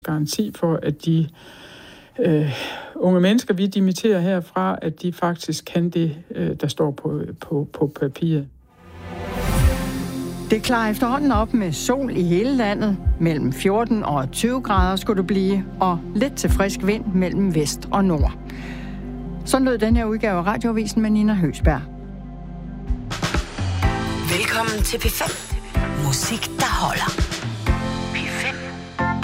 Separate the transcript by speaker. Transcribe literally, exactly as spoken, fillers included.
Speaker 1: Garanti for, at de øh, unge mennesker, vi dimitterer herfra, at de faktisk kan det, øh, der står på, på, på papiret.
Speaker 2: Det klarer efterhånden op med sol i hele landet. Mellem fjorten og tyve grader skulle det blive, og lidt til frisk vind mellem vest og nord. Sådan lød den her udgave af Radioavisen med Nina Høgsberg.
Speaker 3: Velkommen til P fem. Musik, der holder.